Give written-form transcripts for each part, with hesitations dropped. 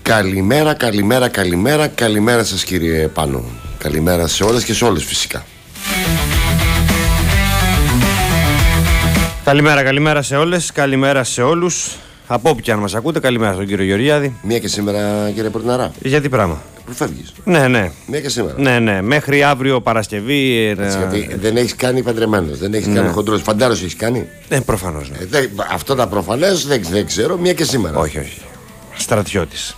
Καλημέρα, καλημέρα, καλημέρα. Καλημέρα σας κύριε Πάνο. Καλημέρα σε όλες και σε όλες φυσικά. Καλημέρα, καλημέρα σε όλες, καλημέρα σε όλους. Από όποια αν μας ακούτε, καλημέρα στον κύριο Γεωργιάδη. Μία και σήμερα κύριε Πορτιναρά. Γιατί πράγμα? Πού φεύγεις? Ναι. Μία και σήμερα. Ναι. Μέχρι αύριο Παρασκευή. Γιατί δεν έχεις κάνει παντρεμένος, δεν έχεις κάνει χοντρός. Φαντάρος έχεις κάνει? Προφανώς. Ναι. Αυτό τα προφανές δεν ξέρω. Μία και σήμερα. Όχι. Στρατιώτης.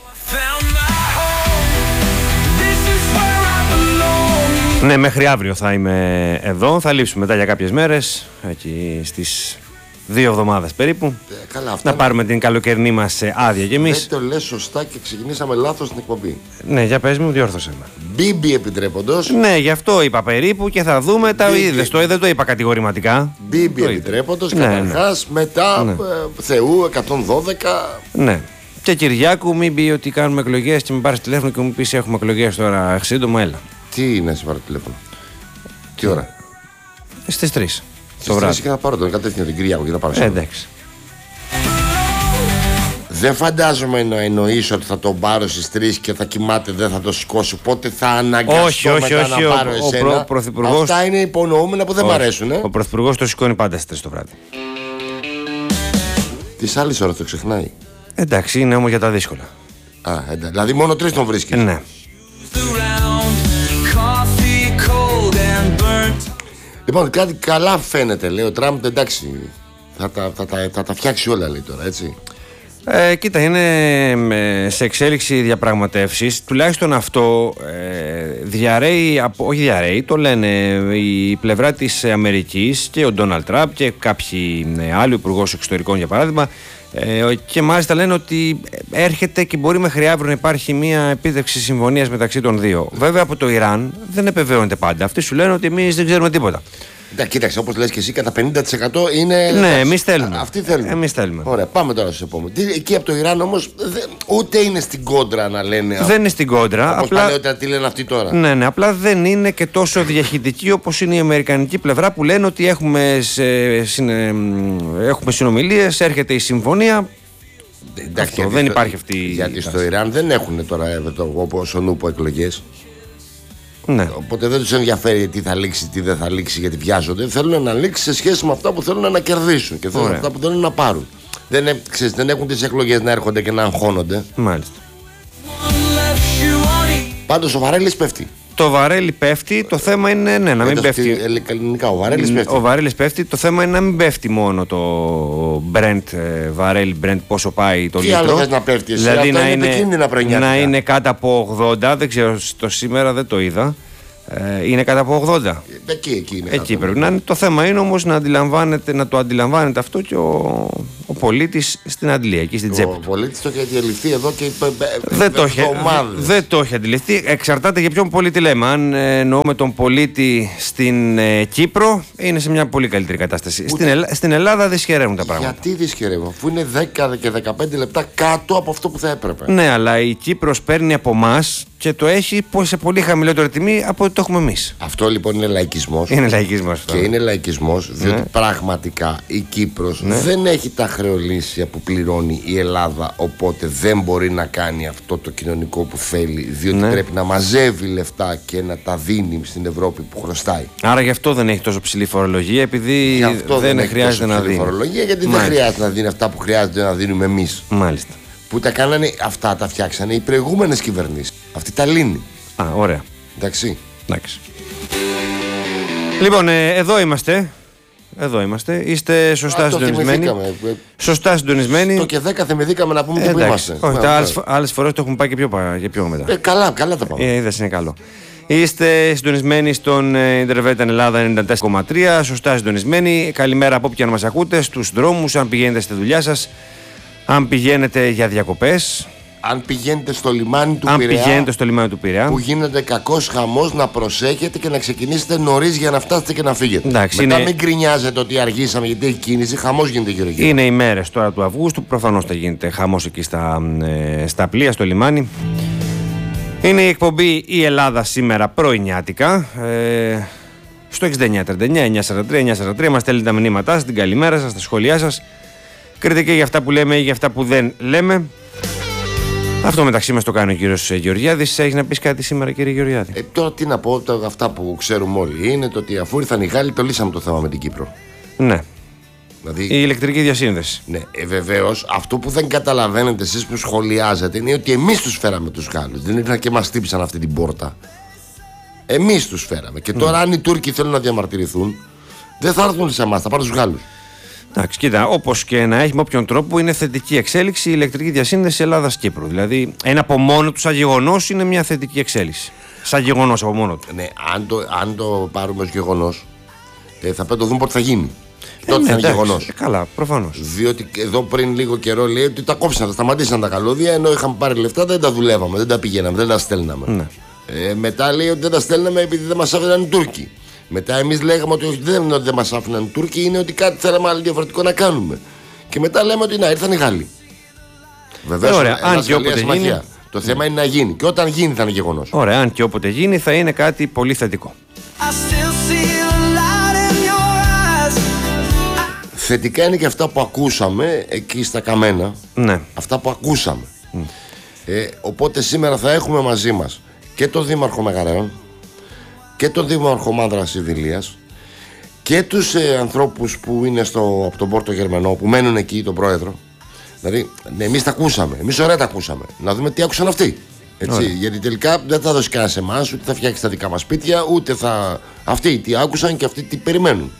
Ναι, μέχρι αύριο θα είμαι εδώ. Θα λείψουμε μετά για κάποιες μέρες. Εκεί στις 2 εβδομάδες περίπου. Καλά, αυτά να πάρουμε την καλοκαιρινή μας άδεια κι εμείς. Δεν το λες σωστά και ξεκινήσαμε λάθος την εκπομπή. Ναι, για πες μου, διόρθωσε με. Μπίμπι επιτρέποντος. Ναι, γι' αυτό είπα περίπου και θα δούμε. Τα είδες, δεν το είπα κατηγορηματικά. Μπίμπι επιτρέποντος, καταρχάς, μετά Θεού 112. Ναι. Και Κυριάκου, μην πει ότι κάνουμε εκλογές και με πάρεις τηλέφωνο και μου πεις έχουμε εκλογές τώρα σύντομα, έλα. Τι να σε πάρω τηλέφωνο? Τι ώρα? Στις 3 το βράδυ. Και να πάρω τον κατεύθυνο τον Κυριάκο και να πάρω. Εντάξει. Δεν φαντάζομαι να εννοήσω ότι θα τον πάρω στις 3 και θα κοιμάται, δεν θα το σηκώσω. Πότε θα αναγκαστώ μετά να πάρω εσένα? Αυτά είναι υπονοούμενα που δεν μ' αρέσουν. Ο Πρωθυπουργός το σηκώνει πάντα στις 3 το βράδυ. Τις άλλες ώρες το ξεχνάει. Εντάξει, είναι όμως για τα δύσκολα. Δηλαδή μόνο 3 τον βρίσκεις. Ναι. Λοιπόν, κάτι καλά φαίνεται, λέει ο Τραμπ, εντάξει, θα τα φτιάξει όλα, λέει τώρα, έτσι. Κοίτα, είναι σε εξέλιξη διαπραγματεύσεις. Τουλάχιστον αυτό διαρρέει, το λένε η πλευρά της Αμερικής και ο Ντόναλντ Τραμπ και κάποιοι άλλοι, ο Υπουργός Εξωτερικών για παράδειγμα, και μάλιστα λένε ότι έρχεται και μπορεί μέχρι αύριο να υπάρχει μια επίτευξη συμφωνίας μεταξύ των δύο. Βέβαια από το Ιράν δεν επιβεβαιώνεται πάντα. Αυτοί σου λένε ότι εμείς δεν ξέρουμε τίποτα. Κοίταξε, όπως λες και εσύ, κατά 50% είναι. Ναι, εμείς θέλουμε. Αυτοί θέλουν. Εμείς θέλουμε. Ωραία, πάμε τώρα στο επόμενο. Εκεί από το Ιράν όμως ούτε είναι στην κόντρα να λένε. Δεν είναι στην κόντρα. Όπως παλαιότερα τι λένε αυτοί τώρα. Ναι, απλά δεν είναι και τόσο διαχειτική όπως είναι η αμερικανική πλευρά που λένε ότι έχουμε συνομιλίες, έρχεται η συμφωνία. Εντάξει, δεν υπάρχει αυτή. Γιατί στο Ιράν δεν έχουν τώρα όπως ο Νούπο εκλογές. Ναι. Οπότε δεν τους ενδιαφέρει τι θα λήξει, τι δεν θα λήξει, γιατί βιάζονται. Θέλουν να λήξει σε σχέση με αυτά που θέλουν να κερδίσουν και θέλουν αυτά που θέλουν να πάρουν. Δεν έχουν τις εκλογές να έρχονται και να αγχώνονται. Μάλιστα. Πάντως ο Βαρέλης πέφτει. Το Βαρέλι πέφτει, το θέμα είναι να μην πέφτει. Ελληνικά, ο Βαρέλης πέφτει. Ο Βαρέλης πέφτει, το θέμα είναι να μην πέφτει μόνο το Brent, Βαρέλι Brent, πόσο πάει το λίτρο. Τι άλλο θες να πέφτει, εσύ, δηλαδή να είναι κάτω από 80, δεν ξέρω, το σήμερα δεν το είδα. Είναι κάτω από 80. Εκεί είναι. Εκεί πρέπει να είναι. Το θέμα είναι όμως να το αντιλαμβάνεται αυτό και ο πολίτης στην αντλία, εκεί στην τσέπη. Ο πολίτης το έχει αντιληφθεί εδώ και δεν το έχει αντιληφθεί. Εξαρτάται για ποιον πολίτη λέμε. Αν εννοούμε τον πολίτη στην Κύπρο, είναι σε μια πολύ καλύτερη κατάσταση. Στην Ελλάδα δυσχεραίνουν τα πράγματα. Γιατί δυσχεραίνουν, αφού είναι 10 και 15 λεπτά κάτω από αυτό που θα έπρεπε. Ναι, αλλά η Κύπρος παίρνει από εμάς και το έχει σε πολύ χαμηλότερη τιμή από ό,τι το έχουμε εμείς. Αυτό λοιπόν είναι λαϊκισμός. Είναι λαϊκισμός αυτό. Και είναι λαϊκισμός διότι πραγματικά η Κύπρος δεν έχει τα χρεολύσια που πληρώνει η Ελλάδα. Οπότε δεν μπορεί να κάνει αυτό το κοινωνικό που θέλει. Διότι πρέπει να μαζεύει λεφτά και να τα δίνει στην Ευρώπη που χρωστάει. Άρα γι' αυτό δεν έχει τόσο ψηλή φορολογία, επειδή δεν χρειάζεται να δίνει. Φορολογία, γιατί δεν χρειάζεται να δίνει αυτά που χρειάζεται να δίνουμε εμείς. Μάλιστα. Που τα κάνανε, αυτά τα φτιάξανε οι προηγούμενες κυβερνήσεις. Αυτή τα λύνει. Ωραία. Εντάξει. Λοιπόν, εδώ είμαστε. Είστε σωστά συντονισμένοι. Σωστά συντονισμένοι. Το και 10 θυμηθήκαμε να πούμε και που είμαστε. Άλλες φορές το έχουμε πάει και πιο μετά. Καλά τα πάμε. Είδες, είναι καλό. Είστε συντονισμένοι στον Ιντερβέταν Ελλάδα 94,3. Σωστά συντονισμένοι. Καλημέρα από όποιον μας ακούτε. Στους δρόμους, αν πηγαίνετε στη δουλειά σας, αν πηγαίνετε για διακοπές. Αν πηγαίνετε στο λιμάνι του Πειραιά, που γίνεται κακός χαμός, να προσέχετε και να ξεκινήσετε νωρίς για να φτάσετε και να φύγετε. Εντάξει, μετά μην γκρινιάζετε ότι αργήσαμε γιατί έχει κίνηση, χαμός γίνεται γύρω-γύρω. Είναι οι μέρες τώρα του Αυγούστου, προφανώς θα γίνεται χαμός εκεί στα πλοία, στο λιμάνι. Είναι η εκπομπή «Η Ελλάδα σήμερα» πρωινιάτικα. Στο 6939-943-943 μας στέλνετε τα μηνύματά σας, την καλημέρα σας, τα σχόλιά σας, κριτική για αυτά που λέμε ή για αυτά που δεν λέμε. Αυτό μεταξύ μας το κάνει ο κύριος Γεωργιάδης. Έχει να πεις κάτι σήμερα, κύριε Γεωργιάδη? Τώρα τι να πω, αυτά που ξέρουμε όλοι είναι το ότι αφού ήρθαν οι Γάλλοι, το λύσαμε το θέμα με την Κύπρο. Ναι. Δηλαδή, η ηλεκτρική διασύνδεση. Ναι, βεβαίως. Αυτό που δεν καταλαβαίνετε εσείς που σχολιάζετε είναι ότι εμείς τους φέραμε τους Γάλλους. Δεν ήρθαν και μας τύψαν αυτή την πόρτα. Εμείς τους φέραμε. Και τώρα, αν οι Τούρκοι θέλουν να διαμαρτυρηθούν, δεν θα έρθουν σε εμάς, θα πάρουν τους Γάλλους. Εντάξει, κοίτα, όπως και να έχει, με όποιον τρόπο είναι θετική εξέλιξη η ηλεκτρική διασύνδεση Ελλάδα-Κύπρου. Δηλαδή, ένα από μόνο του σαν γεγονός είναι μια θετική εξέλιξη. Σαν γεγονός από μόνο του. Ναι, αν το πάρουμε ως γεγονός, θα πρέπει να το δούμε πότε θα γίνει. Τότε θα είναι γεγονός. Καλά, προφανώς. Διότι εδώ πριν λίγο καιρό λέει ότι τα κόψαν, θα σταματήσαν τα καλώδια, ενώ είχαμε πάρει λεφτά, δεν τα δουλεύαμε, δεν τα πηγαίναμε, δεν τα στέλναμε. Ναι. Μετά λέει ότι δεν τα στέλναμε επειδή δεν μας άφηναν οι Τούρκοι. Μετά εμείς λέγαμε ότι όχι, δεν είναι ότι δεν μας άφηναν οι Τούρκοι, είναι ότι κάτι θέλαμε άλλο διαφορετικό να κάνουμε. Και μετά λέμε ότι να ήρθαν οι Γάλλοι. Βεβαίως, αν και όποτε γίνει. Το θέμα είναι να γίνει. Και όταν γίνει θα είναι γεγονός. Ωραία, αν και όποτε γίνει θα είναι κάτι πολύ θετικό. Θετικά είναι και αυτά που ακούσαμε εκεί στα Καμένα. Ναι. Αυτά που ακούσαμε. Οπότε σήμερα θα έχουμε μαζί μας και τον Δήμαρχο Μεγαρέων και τον Δήμαρχο Μάνδρας Ιδηλίας και τους ανθρώπους που είναι από τον Πόρτο Γερμανό, που μένουν εκεί, τον πρόεδρο. Δηλαδή, ναι, εμείς τα ακούσαμε. Εμείς ωραία τα ακούσαμε. Να δούμε τι άκουσαν αυτοί. Έτσι, γιατί τελικά δεν θα δώσει κανένα σε εμάς, ούτε θα φτιάξει τα δικά μας σπίτια, ούτε θα. Αυτοί τι άκουσαν και αυτοί τι περιμένουν.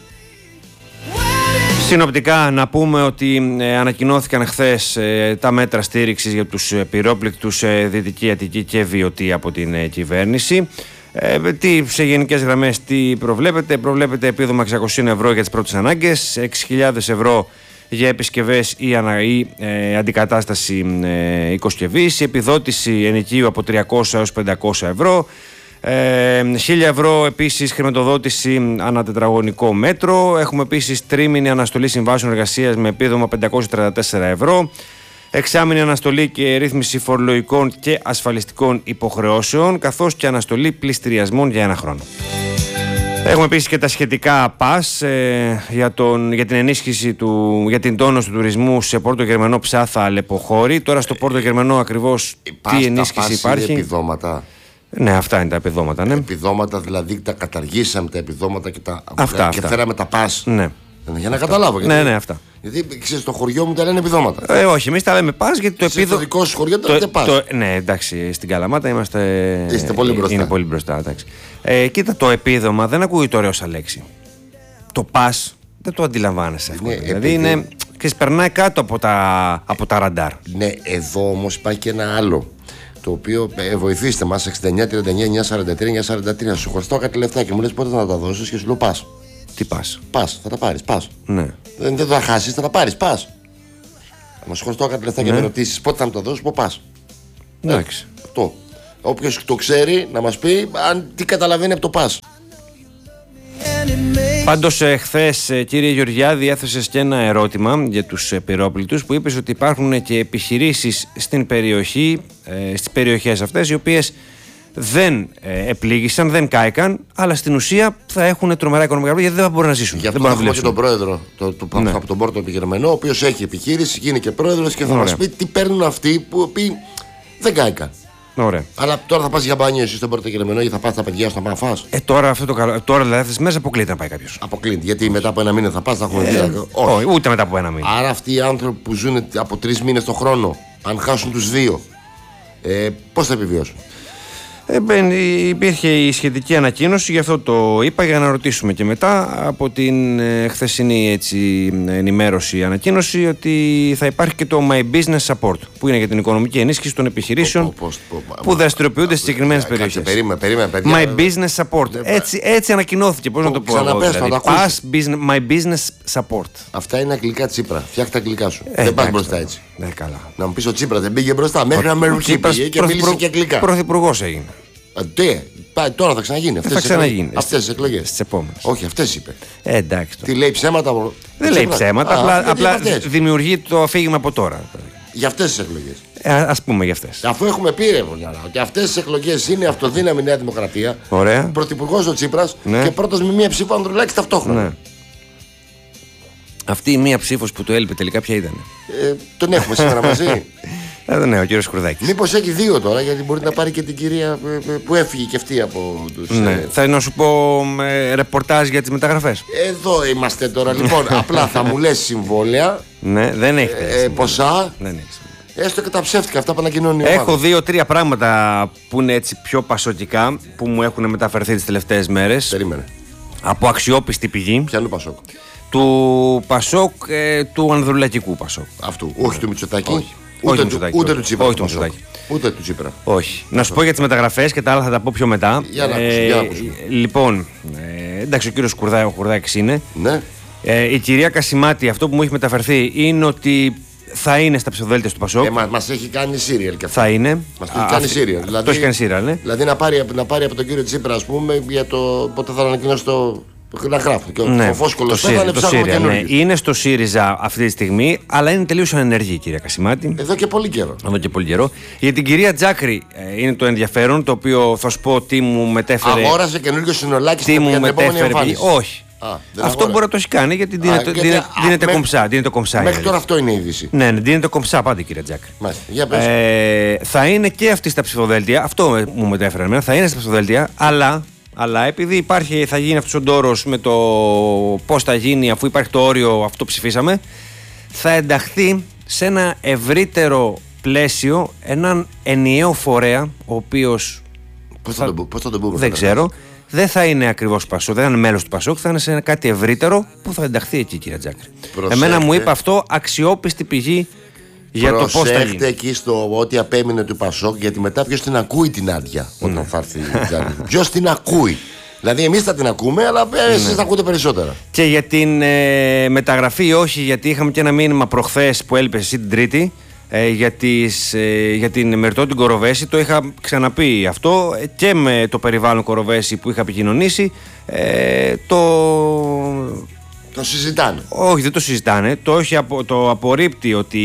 Συνοπτικά να πούμε ότι ανακοινώθηκαν χθες τα μέτρα στήριξης για τους πυρόπληκτους Δυτική Αττική και Βιωτή από την κυβέρνηση. Σε γενικές γραμμές τι προβλέπετε? Προβλέπετε επίδομα 600 ευρώ για τις πρώτες ανάγκες, 6.000 ευρώ για επισκευές ή αντικατάσταση οικοσκευής, επιδότηση ενοικίου από 300 έως 500 ευρώ, 1.000 ευρώ επίσης χρηματοδότηση ανά τετραγωνικό μέτρο. Έχουμε επίσης τρίμηνη αναστολή συμβάσεων εργασίας με επίδομα 534 ευρώ, εξάμηνη αναστολή και ρύθμιση φορολογικών και ασφαλιστικών υποχρεώσεων, καθώς και αναστολή πληστηριασμών για 1 χρόνο. Έχουμε επίσης και τα σχετικά ΠΑΣ για την ενίσχυση για την τόνωση του τουρισμού σε Πόρτο Γερμανό, Ψάθα, Αλεποχώρη. Τώρα στο Πόρτο Γερμανό ακριβώς τι ενίσχυση υπάρχει? Είναι επιδόματα. Ναι, αυτά είναι τα επιδόματα. Ναι. Επιδόματα, δηλαδή τα καταργήσαμε τα επιδόματα και αυτά. φέραμε τα ΠΑΣ. Ναι. Για να καταλάβω. Γιατί, ναι, αυτά. Γιατί ξέρεις, στο χωριό μου τα λένε επιδόματα. Όχι, εμείς τα λέμε ΠΑΣ γιατί το επίδομα. Στο δικό σου χωριό τα λέτε ΠΑΣ. Ναι, εντάξει, στην Καλαμάτα είστε πολύ μπροστά. Είναι πολύ μπροστά, εντάξει. Κοίτα, το επίδομα δεν ακούγεται ωραία σαν λέξη. Το ΠΑΣ δεν το αντιλαμβάνεσαι. Ναι, δηλαδή είναι. Περνάει κάτω από τα ραντάρ. Ναι, εδώ όμως υπάρχει και ένα άλλο. Το οποίο βοηθήστε μας 69, 39, 943, 943. Σου χρωστάω κάτι λεφτά και μου λες πότε θα τα δώσεις και σου λέω πας. Τι πας? Πας, θα τα πάρεις, πας. Ναι. Δεν θα χάσεις, θα τα πάρεις, πας. Αν σου χρωστάω κάτι λεφτά και με ρωτήσεις πότε θα μου τα δώσεις, πω πας. Εντάξει. Αυτό. Όποιος το ξέρει να μας πει τι καταλαβαίνει από το πας. Πάντως χθες, κύριε Γεωργιάδη, έθεσες και ένα ερώτημα για τους πυρόπληκτους, που είπες ότι υπάρχουν και επιχειρήσεις στην περιοχή, στις περιοχές αυτές, οι οποίες δεν επλήγησαν, δεν κάηκαν, αλλά στην ουσία θα έχουν τρομερά οικονομικά προβλήματα γιατί δεν μπορούν να ζήσουν. Γι' αυτό έχουμε και τον πρόεδρο από τον Πόρτο Γερμανό, ο οποίος έχει επιχείρηση, γίνει και πρόεδρος και θα μας πει τι παίρνουν αυτοί που δεν κάηκαν. Ωραία. Αλλά τώρα θα πας για μπάνιο εσύ στον Πόρτο Γερμανό ή θα πας τα παιδιά σου να πάνε να φας? Τώρα δηλαδή αυτές τις μέρες αποκλείται να πάει κάποιος. Αποκλείται. Γιατί μετά από 1 μήνα θα πας, θα έχουμε δει. Όχι, ούτε μετά από 1 μήνα. Άρα αυτοί οι άνθρωποι που ζουν από 3 μήνες το χρόνο, αν χάσουν τους 2, πώς θα επιβιώσουν? Υπήρχε η σχετική ανακοίνωση, γι' αυτό το είπα, για να ρωτήσουμε και μετά από την χθεσινή ενημέρωση ανακοίνωση ότι θα υπάρχει και το My Business Support, που είναι για την οικονομική ενίσχυση των επιχειρήσεων που δραστηριοποιούνται στις συγκεκριμένες περιοχές. Περίμενε, παιδιά. My Business Support. Έτσι ανακοινώθηκε. Πώς να το πω? My Business Support. Αυτά είναι αγγλικά Τσίπρα. Φτιάχτε τα αγγλικά σου. Δεν πας μπροστά έτσι. Καλά. Να μου πεις ο Τσίπρας δεν πήγε μπροστά. Μέχρι να με ρωτήσει και μίλησε και αγγλικά. Πρωθυπουργός έγινε. Τώρα θα ξαναγίνει. Αυτές τις εκλογές. Στις επόμενες. Όχι, αυτές είπε. Εντάξει. Τι λέει ψέματα? Δεν λέει ψέματα. Απλά δημιουργεί το αφήγημα από τώρα. Για αυτές τις εκλογές. Ας πούμε για αυτές. Αφού έχουμε πει ρε ότι αυτές τις εκλογές είναι αυτοδύναμη Νέα Δημοκρατία. Ωραία. Πρωθυπουργός ο Τσίπρας και πρώτος με μία ψήφο Ανδρουλάκης ταυτόχρονα. Ναι. Αυτή η μία ψήφος που του έλειπε τελικά ποια ήταν? Τον έχουμε σήμερα μαζί. Ναι, ο κύριος Κουρδάκης. Μήπως έχει 2 τώρα, γιατί μπορεί να πάρει και την κυρία που έφυγε και αυτή από τους. Ναι. Θα να σου πω ρεπορτάζ για τις μεταγραφές. Εδώ είμαστε τώρα. Λοιπόν, απλά θα μου λες συμβόλαια. Ναι, δεν έχει. Ποσά. Δεν έχει. Έστω και τα ψεύτικα αυτά που ανακοινώνει. Έχω 2-3 πράγματα που είναι έτσι πιο πασοκικά, που μου έχουν μεταφερθεί τις τελευταίες μέρες. Περίμενε. Από αξιόπιστη πηγή. Ποιανού Πασόκ? Του Πασόκ, του Ανδρουλακικού Πασόκ. Αυτού. Όχι του Μητσοτάκη. Όχι. Ούτε του Τσίπρα. Όχι του Μητσοτάκη. Ούτε του Τσίπρα. Όχι. Να σου πω για τις μεταγραφές και τα άλλα θα τα πω πιο μετά. Για να ακούσουμε. Λοιπόν, εντάξει, ο κύριος Κουρδάκης είναι. Ναι. Η κυρία Κασιμάτη, αυτό που μου έχει μεταφερθεί είναι ότι θα είναι στα ψευδέλτια του Πασόκ. Μας έχει κάνει σύριαλ και αυτό. Θα είναι. Μας έχει κάνει σύριαλ. Δηλαδή, το έχει κάνει σύριαλ, ναι. Δηλαδή να πάρει από τον κύριο Τσίπρα, ας πούμε, για το πότε θα ανακοινώσει το. Να γράφει. Και ναι, ο Φόσκολος το ΣΥΡΙΖΑ, ναι. Είναι στο ΣΥΡΙΖΑ αυτή τη στιγμή, αλλά είναι τελείως ανενεργή η κυρία Κασιμάτη. Εδώ και πολύ καιρό. Για την κυρία Τζάκρη είναι το ενδιαφέρον, το οποίο θα σου πω τι μου μετέφερε. Αγόρασε καινούργιο συνολάκι στην επόμενη εμφάνιση. Όχι. Αυτό μπορεί να το έχει κάνει, γιατί δίνεται κομψά. Μέχρι τώρα αυτό είναι η είδηση. Ναι, δίνεται κομψά πάντα η κυρία Τζάκρη. Θα είναι και αυτή στα ψηφοδέλτια. Αυτό μου μετέφερε εμένα. Θα είναι στα ψηφοδέλτια, αλλά επειδή θα γίνει αυτός ο ντόρος με το πώς θα γίνει, αφού υπάρχει το όριο, αυτό ψηφίσαμε, θα ενταχθεί σε ένα ευρύτερο πλαίσιο, έναν ενιαίο φορέα, ο οποίος. Πώς θα το πούμε, δεν ξέρω. Δεν θα είναι ακριβώς Πασόκ, δεν θα είναι μέλος του Πασόκ, θα είναι σε κάτι ευρύτερο που θα ενταχθεί εκεί, κυρία Τζάκρη. Εμένα μου είπε αυτό αξιόπιστη πηγή για το πώς θα γίνει. Προσέχτε εκεί στο ότι απέμεινε του Πασόκ, γιατί μετά ποιος την ακούει την άδεια όταν θα έρθει η Τζάκρη. Ποιος την ακούει. Δηλαδή εμείς θα την ακούμε, αλλά εσείς θα ακούτε περισσότερα. Και για την μεταγραφή, όχι, γιατί είχαμε και ένα μήνυμα προχθές που έλειπες εσύ την Τρίτη. Για την Μερτώ την Κοροβέση, το είχα ξαναπεί αυτό και με το περιβάλλον Κοροβέση που είχα επικοινωνήσει. Το συζητάνε. Όχι, δεν το συζητάνε. Το απορρίπτει ότι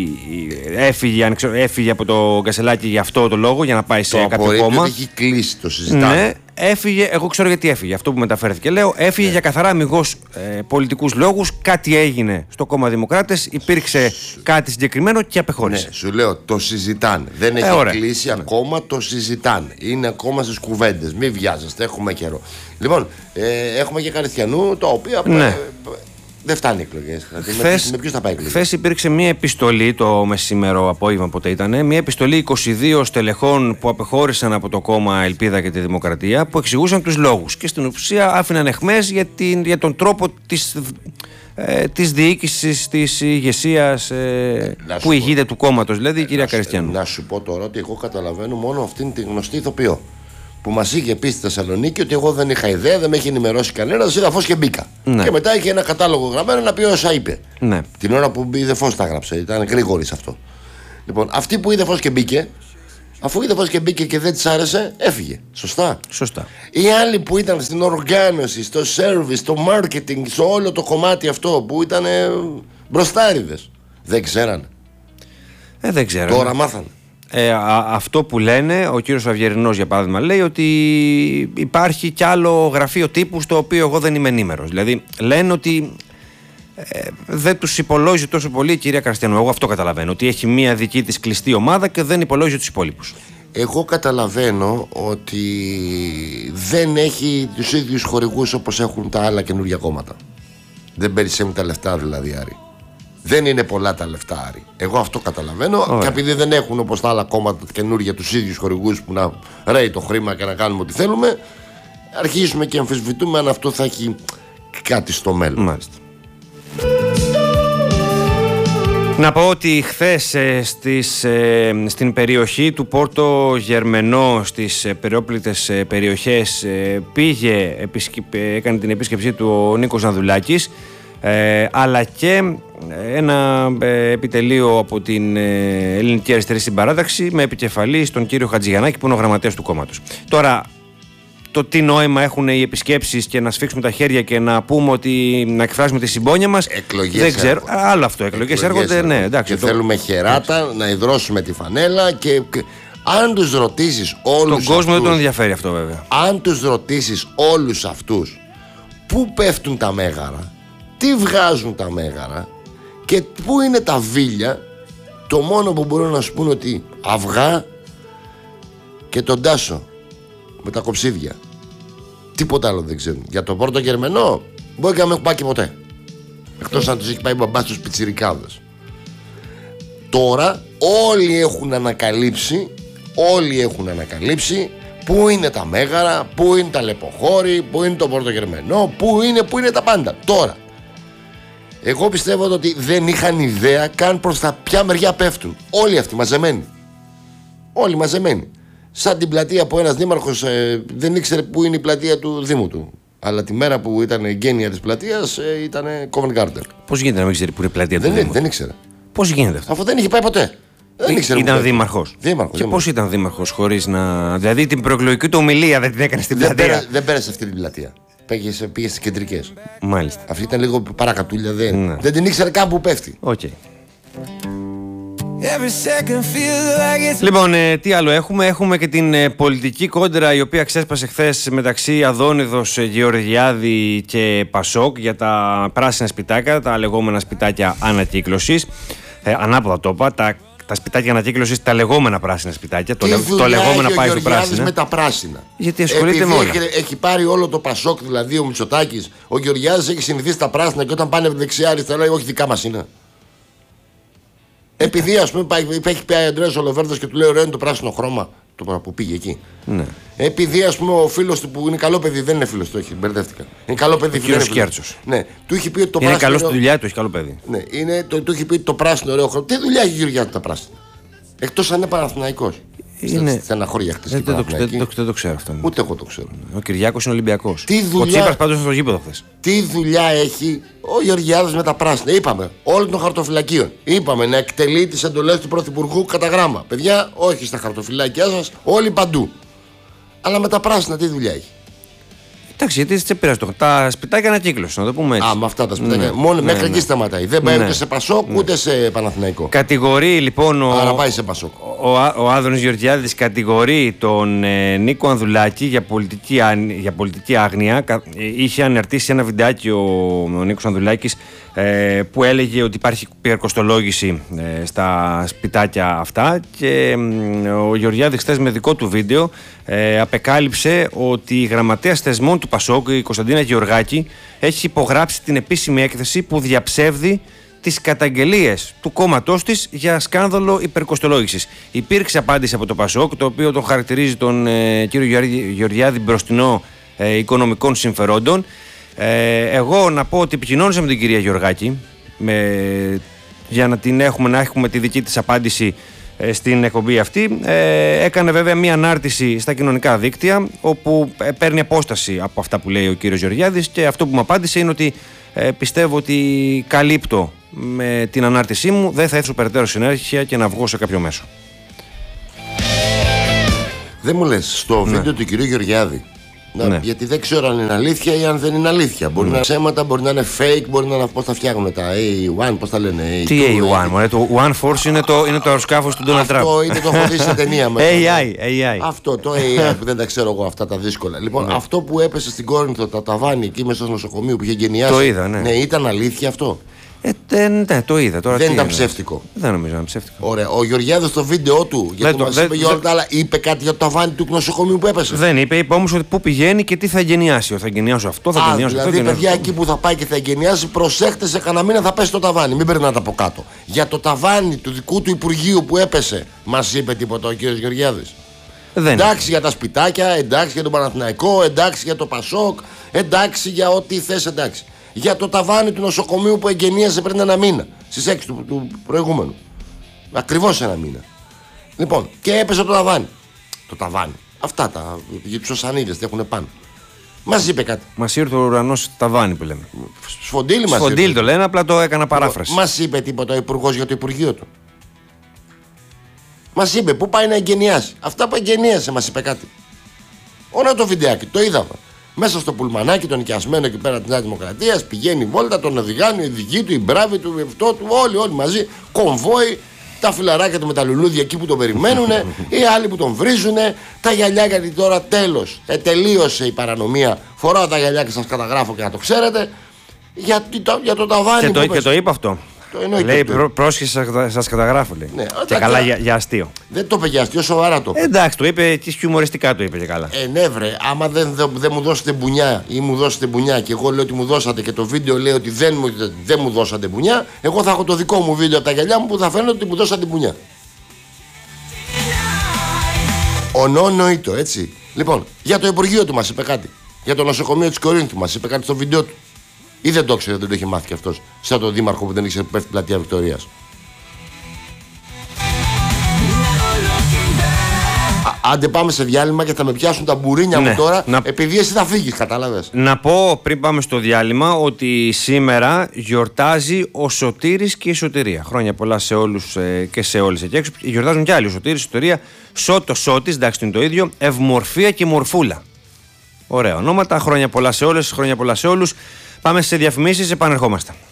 έφυγε από το Κασελάκι για αυτό το λόγο, για να πάει σε κάποιο κόμμα. Έχει κλείσει, το συζητάνε. Ναι, έφυγε. Εγώ ξέρω γιατί έφυγε. Αυτό που μεταφέρθηκε. Λέω, έφυγε για καθαρά αμιγώς πολιτικούς λόγους. Κάτι έγινε στο κόμμα Δημοκράτες. Υπήρξε κάτι συγκεκριμένο και απεχώρησε. Ναι, σου λέω, το συζητάνε. Δεν έχει κλείσει ακόμα, το συζητάνε. Είναι ακόμα στις κουβέντες. Μην βιάζεστε, έχουμε καιρό. Λοιπόν, έχουμε και Καριστιανού, τα οποία. Ναι. Δεν φτάνει εκλογές. Με ποιους θα πάει εκλογές? Χθες υπήρξε μια επιστολή το μεσημερό απόγευμα, πότε ήταν. Μια επιστολή 22 στελεχών που απεχώρησαν από το κόμμα Ελπίδα και τη Δημοκρατία, που εξηγούσαν τους λόγους. Και στην ουσία άφηναν αιχμές για τον τρόπο της διοίκησης, της ηγεσίας που ηγείται του κόμματος, δηλαδή η κυρία Καριστιανού. Να σου πω τώρα ότι εγώ καταλαβαίνω μόνο αυτήν την γνωστή ηθοποιό που μας είχε πει στη Θεσσαλονίκη ότι εγώ δεν είχα ιδέα, δεν με είχε ενημερώσει κανένας, είδα φως και μπήκα. Ναι. Και μετά είχε ένα κατάλογο γραμμένο να πει όσα είπε. Ναι. Την ώρα που είδε φως τα έγραψε, ήταν γρήγορη σε αυτό. Λοιπόν, αυτή που είδε φως και μπήκε, αφού είδε φως και μπήκε και δεν της άρεσε, έφυγε. Σωστά. Οι άλλοι που ήταν στην οργάνωση, στο service, στο marketing, σε όλο το κομμάτι αυτό που ήταν μπροστάριδες, δεν ξέραν. Δεν ξέραν. Τώρα μάθανε. Αυτό που λένε, ο κύριος Αυγερινός για παράδειγμα λέει ότι υπάρχει κι άλλο γραφείο τύπου στο οποίο εγώ δεν είμαι ενήμερος. Δηλαδή λένε ότι δεν τους υπολόγιζε τόσο πολύ η κυρία Καριστιανού. Εγώ αυτό καταλαβαίνω, ότι έχει μία δική της κλειστή ομάδα και δεν υπολόγιζε τους υπόλοιπους. Εγώ καταλαβαίνω ότι δεν έχει τους ίδιους χορηγούς όπως έχουν τα άλλα καινούργια κόμματα. Δεν περισσεύουν τα λεφτά δηλαδή, Άρη. Δεν είναι πολλά τα λεφτά, Άρη. Εγώ αυτό καταλαβαίνω. Και επειδή δεν έχουν όπως τα άλλα κόμματα καινούργια τους ίδιους χορηγούς που να ρέει το χρήμα και να κάνουμε ό,τι θέλουμε, αρχίζουμε και αμφισβητούμε αν αυτό θα έχει κάτι στο μέλλον. Μάλιστα. Να πω ότι χθες στην περιοχή του Πόρτο Γερμενό, στις περιόπλητες περιοχές, έκανε την επίσκεψή του ο Νίκος Ναδουλάκης, αλλά και ένα επιτελείο από την Ελληνική Αριστερή Συμπαράταξη με επικεφαλή στον κύριο Χατζηγιαννάκη, που είναι ο γραμματέας του κόμματος. Τώρα, το τι νόημα έχουν οι επισκέψεις και να σφίξουμε τα χέρια και να πούμε ότι να εκφράσουμε τη συμπόνια μας, δεν ξέρω. Άλλο αυτό, εκλογές έρχονται, ναι, εντάξει. Και θέλουμε χεράτα, να υδρώσουμε τη φανέλα και αν τους ρωτήσεις όλους τον κόσμο αυτούς, δεν τον ενδιαφέρει αυτό βέβαια. Αν τους ρωτήσεις όλους αυτούς πού πέφτουν τα μέγαρα, τι βγάζουν τα μέγαρα και πού είναι τα βίλια, Το μόνο που μπορώ να σου πούνε ότι αυγά και τον Τάσο με τα κοψίδια. Τίποτα άλλο δεν ξέρουν. Για το Πόρτο Γερμενό μπορεί και να μην έχουν πάει και ποτέ. Εκτός αν τους έχει πάει μπαμπάς τους πιτσιρικάδες. Τώρα όλοι έχουν ανακαλύψει πού είναι τα Μέγαρα, πού είναι τα Λεποχώρη, πού είναι το Πόρτο Γερμενό, πού είναι τα πάντα. Τώρα, εγώ πιστεύω ότι δεν είχαν ιδέα καν προς τα ποια μεριά πέφτουν. Όλοι αυτοί μαζεμένοι. Όλοι μαζεμένοι. Σαν την πλατεία που ένας δήμαρχος δεν ήξερε πού είναι η πλατεία του Δήμου του. Αλλά τη μέρα που ήταν γένεια της πλατείας ήταν Covent Garden. Πώς γίνεται να μην ξέρει πού είναι η πλατεία του Δήμου? Δεν ήξερε. Πώς γίνεται αυτό? Αφού δεν είχε πάει ποτέ. Δεν ήξερε. Ήταν δήμαρχος. Και πώς ήταν δήμαρχος χωρίς να. Δηλαδή την προεκλογική του ομιλία δεν την έκανε στην πλατεία. Δεν πέρασε αυτή την πλατεία. Πήγε στις κεντρικές. Μάλιστα. Αυτή ήταν λίγο παρακατούλια. Δεν την ήξερε καν που πέφτει. Okay. Λοιπόν, τι άλλο έχουμε? Έχουμε και την πολιτική κόντρα η οποία ξέσπασε χθες μεταξύ Αδόνιδος, Γεωργιάδη και Πασόκ για τα πράσινα σπιτάκια, τα λεγόμενα σπιτάκια ανακύκλωσης. Ανάποδα το είπα, τα σπιτάκια ανακύκλωσης, τα λεγόμενα πράσινα σπιτάκια. Το λεγόμενα πάει στο πράσινο. Με τα πράσινα. Γιατί ασχολείται με όλα. Έχει πάρει όλο το Πασόκ, δηλαδή ο Μητσοτάκης. Ο Γεωργιάδης έχει συνηθίσει τα πράσινα και όταν πάνε δεξιά-αριστερά λέει όχι δικά μας είναι. Επειδή ας πούμε έχει πει ο Αντρέας ο Λοβέρδος και του λέει ωραίο είναι το πράσινο χρώμα που πήγε εκεί. Ναι. Επειδή ας πούμε ο φίλος του που είναι καλό παιδί δεν είναι φίλος του, όχι, μπερδεύτηκα. Είναι καλό παιδί, ο κύριος Κέρτσος. Ναι, του είχε πει ότι το είναι πράσινο. Είναι καλό στη δουλειά του, έχει καλό παιδί. Ναι, του είχε πει ότι το πράσινο ωραίο χρώμα. Τι δουλειά έχει η Γεωργιάδη τα πράσινα? Εκτός αν είναι Παναθηναϊκός. Είναι στεναχώρια χτες. Δεν το ξέρω αυτό. Ούτε εγώ το ξέρω. Ο Κυριάκος είναι Ολυμπιακός. Ο Τσίπρας πάντως είναι στο γήπεδο χθες. Τι δουλειά έχει ο Γεωργιάδης με τα πράσινα? Είπαμε, όλων των χαρτοφυλακίων. Είπαμε να εκτελεί τις εντολές του Πρωθυπουργού κατά γράμμα. Παιδιά, όχι στα χαρτοφυλάκια σας, όλοι παντού. Αλλά με τα πράσινα τι δουλειά έχει? Εντάξει, γιατί τι πειράζει το. Τα σπιτάκια ανακύκλωση, να το πούμε έτσι. Με αυτά τα σπιτάκια. Μόνο μέχρι εκεί σταματάει. Δεν πάει ούτε σε Πασόκ ούτε σε Παναθηναϊκό. Κατηγορεί λοιπόν. Άρα πάει σε Πασόκ. Ο Άδωνης Γεωργιάδης κατηγορεί τον Νίκο Ανδουλάκη για πολιτική άγνοια. Είχε αναρτήσει ένα βιντεάκι ο Νίκος Ανδουλάκης που έλεγε ότι υπάρχει πυρκοστολόγηση στα σπιτάκια αυτά και ο Γεωργιάδης χθες με δικό του βίντεο απεκάλυψε ότι η γραμματέας θεσμών του Πασόκ, η Κωνσταντίνα Γεωργάκη, έχει υπογράψει την επίσημη έκθεση που διαψεύδει τις καταγγελίες του κόμματός της για σκάνδαλο υπερκοστολόγησης. Υπήρξε απάντηση από το Πασόκ, το οποίο τον χαρακτηρίζει τον κύριο Γεωργιάδη μπροστινό οικονομικών συμφερόντων. Εγώ να πω ότι επικοινώνησα με την κυρία Γεωργάκη για να έχουμε τη δική της απάντηση στην εκπομπή αυτή. Έκανε βέβαια μία ανάρτηση στα κοινωνικά δίκτυα όπου παίρνει απόσταση από αυτά που λέει ο κύριος Γεωργιάδης και αυτό που μου απάντησε είναι ότι πιστεύω ότι καλύπτω με την ανάρτησή μου, δεν θα έρθω περαιτέρω συνέχεια και να βγω σε κάποιο μέσο. Δεν μου λες στο βίντεο του κυρίου Γεωργιάδη. Γιατί δεν ξέρω αν είναι αλήθεια ή αν δεν είναι αλήθεια. Μπορεί να είναι ψέματα, μπορεί να είναι fake, μπορεί να είναι πώς θα φτιάχνουν τα A1, πώς τα λένε. Τι A1, το One Force είναι το αεροσκάφος του Donald Trump. Αυτό είναι, το έχω δει σε ταινία με AI. Αυτό το AI που δεν τα ξέρω εγώ αυτά τα δύσκολα. Λοιπόν, αυτό που έπεσε στην Κόρινθο, τα ταβάνι εκεί μέσα στο νοσοκομείο που είχε γενιάσει. Το είδα, ναι. Ήταν αλήθεια αυτό? Ναι, το είδα. Τώρα δεν ήταν ψεύτικο? Δεν νομίζω να είναι ψεύτικο. Ωραία. Ο Γεωργιάδης στο βίντεο του, γιατί μας είπε για όλα τα άλλα, είπε κάτι για το ταβάνι του νοσοκομείου που έπεσε? Δεν είπε. Είπε όμως ότι πού πηγαίνει και τι θα εγκαινιάσει. Θα εγκαινιάσω αυτό, θα εγκαινιάσω αυτό. Δηλαδή, παιδιά, εκεί που θα πάει και θα εγκαινιάσει, προσέχτε, σε κανένα μήνα θα πέσει το ταβάνι. Μην περνάτε από κάτω. Για το ταβάνι του δικού του Υπουργείου που έπεσε, μας είπε τίποτα ο κ. Γεωργιάδης? Εντάξει για τα σπιτάκια, εντάξει για τον Παναθηναϊκό, εντάξει για το Πασόκ, εντάξει για ό,τι θες, εντάξει. Για το ταβάνι του νοσοκομείου που εγκαινίασε πριν ένα μήνα, στις 6 του προηγούμενου. Ακριβώς ένα μήνα. Λοιπόν, και έπεσε το ταβάνι. Το ταβάνι. Αυτά τα ψωσανίδες τα έχουν πάνω. Μας είπε κάτι. Μας ήρθε ο ουρανός ταβάνι που λέμε. Σφοντήλι μας ήρθε. Σφοντήλι το λένε, απλά το έκανα παράφραση. Μας είπε τίποτα ο Υπουργός για το Υπουργείο του? Μας είπε πού πάει να εγκαινιάσει? Αυτά που εγκαινίασε μας είπε κάτι? Όλα το βιντεάκι, το είδαμε. Μέσα στο πουλμανάκι τον νοικιασμένο εκεί πέρα της Νέας Δημοκρατίας, πηγαίνει βόλτα, τον οδηγάνε, οι δικοί του, οι μπράβοι του, αυτό του, όλοι μαζί, κομβόι, τα φιλαράκια του με τα λουλούδια εκεί που τον περιμένουνε, οι άλλοι που τον βρίζουνε, τα γυαλιά, γιατί τώρα τέλος, τελείωσε η παρανομία. Φοράω τα γυαλιά και σας καταγράφω και να το ξέρετε, για το ταβάνι. Και το είπε αυτό. Λέει πρόσχεση, σας καταγράφω. Λέει. Ναι, και καλά για αστείο. Δεν το είπε για αστείο, σοβαρά το είπε. Εντάξει, το είπε και χιουμοριστικά το είπε και καλά. Ναι, βρε, άμα δεν μου δώσετε μπουνιά ή μου δώσετε μπουνιά και εγώ λέω ότι μου δώσατε και το βίντεο λέει ότι δεν μου δώσατε μπουνιά, εγώ θα έχω το δικό μου βίντεο από τα γυαλιά μου που θα φαίνεται ότι μου δώσατε μπουνιά. Νοήτο, έτσι. Λοιπόν, για το Υπουργείο του μας είπε κάτι. Για το νοσοκομείο της Κορίνθου μας είπε κάτι στο βίντεο του. Ή δεν το ξέρετε, δεν το είχε μάθει κι αυτός. Σαν τον Δήμαρχο που δεν ήξερε που πέφτει την πλατεία Βικτωρίας. Άντε πάμε σε διάλειμμα και θα με πιάσουν τα μπουρίνια μου τώρα, επειδή εσύ θα φύγεις, κατάλαβες. Να πω πριν πάμε στο διάλειμμα ότι σήμερα γιορτάζει ο Σωτήρης και η Σωτηρία. Χρόνια πολλά σε όλους και σε όλες εκεί έξω. Γιορτάζουν κι άλλοι, ο Σωτήρης, η Σωτηρία, Σώτο, Σώτης, εντάξει είναι το ίδιο, Ευμορφία και Μορφούλα. Ωραία ονόματα, χρόνια πολλά σε όλες, χρόνια πολλά σε όλους. Πάμε σε διαφημίσεις, επανερχόμαστε.